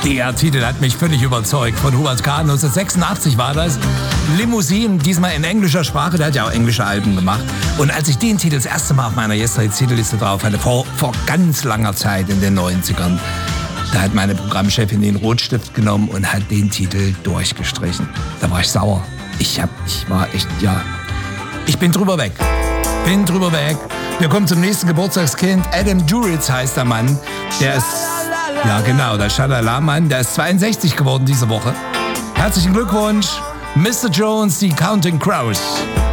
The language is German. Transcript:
Der Titel hat mich völlig überzeugt. Von Hubert K. 1986 war das. Limousine, diesmal in englischer Sprache. Der hat ja auch englische Alben gemacht. Und als ich den Titel das erste Mal auf meiner Yesterday-Titelliste drauf hatte, vor ganz langer Zeit in den 90ern, da hat meine Programmchefin den Rotstift genommen und hat den Titel durchgestrichen. Da war ich sauer. Ich bin drüber weg. Wir kommen zum nächsten Geburtstagskind. Adam Duritz heißt der Mann. Der ist, ja genau, der Schalala-Mann. Der ist 62 geworden diese Woche. Herzlichen Glückwunsch, Mr. Jones, die Counting Crows.